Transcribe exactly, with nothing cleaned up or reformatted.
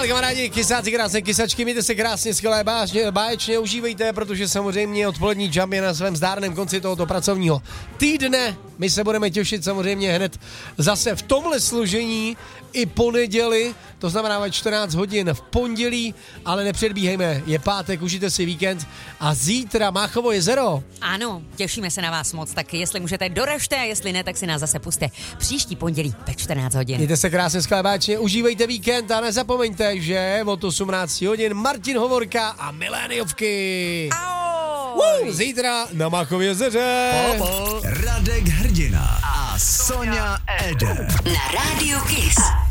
Naschle, kamarádi, kysáci, krásné kysačky, mějte se krásně, skvělé, báječně, báječně užívejte, protože samozřejmě odpolední jump je na svém zdárném konci tohoto pracovního týdne. My se budeme těšit samozřejmě hned zase v tomhle složení i po neděli, to znamená ve čtrnáct hodin v pondělí, ale nepředbíhejme, je pátek, užijte si víkend a zítra Máchovo jezero. Ano, těšíme se na vás moc, tak jestli můžete, doražte, a jestli ne, tak si nás zase puste příští pondělí ve čtrnáct hodin. Mějte se krásně, skvělé, báječně, užívejte víkend a nezapomeňte, že od osmnáct hodin Martin Hovorka a Miléniovky. Woo, zítra na Máchově jezeře. Po, po. Radek Hrdina a Sonja Eder. Na Rádiu Kiss.